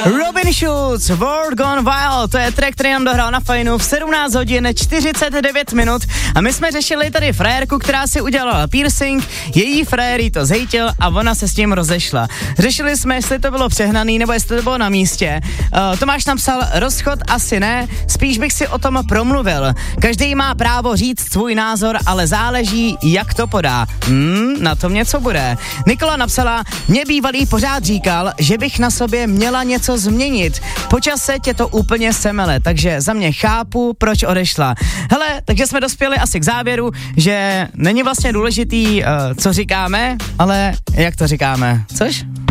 Robin Schulz, World Gone Wild, to je track, který nám dohrál na Fajnu v 17 hodin 49 minut a my jsme řešili tady frérku, která si udělala piercing, její frér jí to zhejtil a ona se s tím rozešla. Řešili jsme, jestli to bylo přehnaný nebo jestli to bylo na místě. Tomáš napsal, rozchod asi ne, spíš bych si o tom promluvil. Každý má právo říct svůj názor, ale záleží, jak to podá. Na tom něco bude. Nikola napsala, mě bývalý pořád říkal, že bych na sobě měla něco změnit. Po čase tě to úplně semele, takže za mě chápu, proč odešla. Hele, takže jsme dospěli asi k závěru, že není vlastně důležitý, co říkáme, ale jak to říkáme. Což?